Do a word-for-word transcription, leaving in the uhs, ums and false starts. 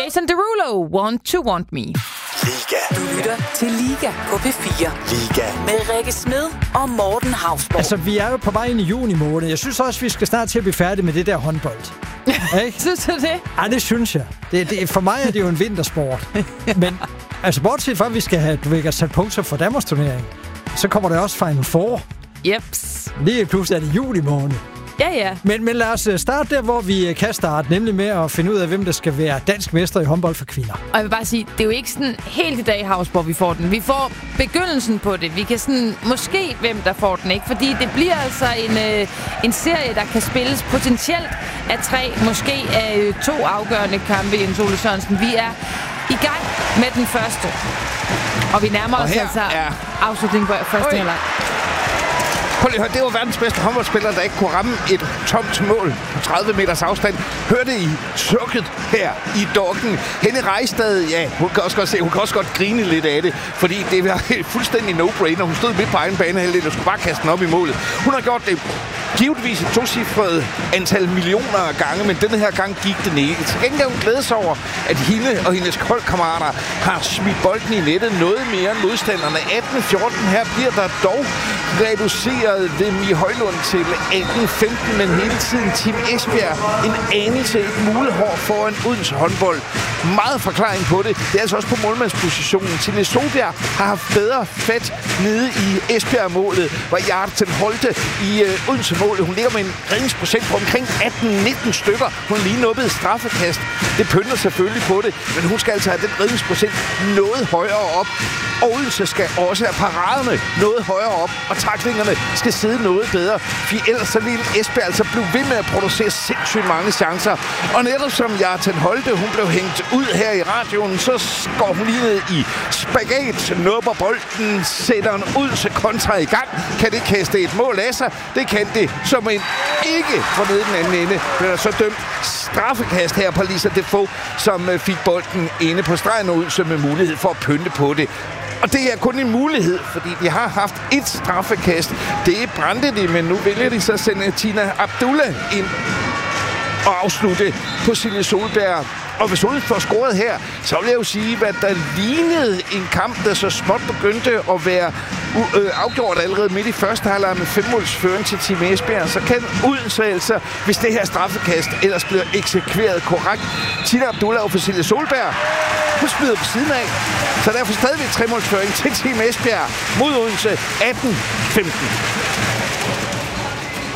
Jason Derulo, Want to Want Me. Liga. Du lytter til Liga på P fire. Liga. Med Rikke Smed og Morten Hausborg. Altså, vi er jo på vej ind i juni måned. Jeg synes også, vi skal snart til at blive færdige med det der håndbold. Ikke? Synes du det? Ej, det synes jeg. Det, det, for mig er det jo en vintersport. Men altså, bortset fra, at vi skal have du ved, sat punkter for Danmarks turnering, så kommer der også Final Four. Jeps. Lige pludselig er det juli måned. Ja, ja. Men, men lad os starte der, hvor vi kan starte, nemlig med at finde ud af, hvem der skal være dansk mester i håndbold for kvinder. Og jeg vil bare sige, det er jo ikke sådan helt i dag, Hausborg, vi får den. Vi får begyndelsen på det. Vi kan sådan, måske hvem der får den, ikke? Fordi det bliver altså en, øh, en serie, der kan spilles potentielt af tre, måske af øh, to afgørende kampe i Ole Sørensen. Vi er i gang med den første. Og vi nærmer og os altså er... afslutningen på første halvleg. Prøv lige at høre, det var verdens bedste håndboldspiller, der ikke kunne ramme et tomt mål på tredive meters afstand. Hørte I sukket her i dokken? Henny Rejstad, ja, hun kan også godt se, hun kan også godt grine lidt af det, fordi det var fuldstændig no-brainer. Hun stod midt på egen banehalvdel og skulle bare kaste den op i målet. Hun har gjort det givetvis et tocifret antal millioner af gange, men denne her gang gik det ikke. Til gengæld hun glædes over, at hende og hendes holdkammerater har smidt bolden i nettet noget mere end modstanderne. atten fjorten her bliver der dog reduceret ved Mie Højlund til atten femten, men hele tiden Team Esbjerg en anelse, et mulehår foran Odense håndbold. Meget forklaring på det. Det er altså også på målmandspositionen. Tilly Solbjerg har haft bedre fat nede i Esbjerg-målet, hvor Jarten Holte i øh, Odense-målet. Hun ligger med en redningsprocent på omkring atten nitten stykker. Hun lige nubbede straffekast. Det pynter selvfølgelig på det, men hun skal altså have den redningsprocent noget højere op. Odense skal også have paraderne noget højere op, og taklingerne skal sidde noget bedre. For ellers så ville Esbjerg altså blive ved med at producere sindssygt mange chancer. Og netop som Jarten Holte, hun blev hængt ud her i radioen, så går hun lige ned i spagat, nubber bolden, sætter en Odense kontra i gang. Kan det kaste et mål af sig? Det kan det, som en ikke fra nede den anden ende. Bliver der så dømt straffekast her på Lisa Defoe, som fik bolden inde på stregen, og Odense med mulighed for at pynte på det. Og det er kun en mulighed, fordi de har haft et straffekast. Det brændte de, men nu vælger de så at sende Tina Abdullah ind og afslutte på Silje Solberg. Og hvis Odense får scoret her, så vil jeg jo sige, at der lignede en kamp, der så småt begyndte at være uh, øh, afgjort allerede midt i første halvleg med femmålsføring til Team Esbjerg. Så kan Odense altså, hvis det her straffekast ellers bliver eksekveret korrekt. Tina Abdullah og Silje Solberg, hun smider på siden af. Så derfor stadigvæk tremålsføring til Team Esbjerg mod Odense atten femten.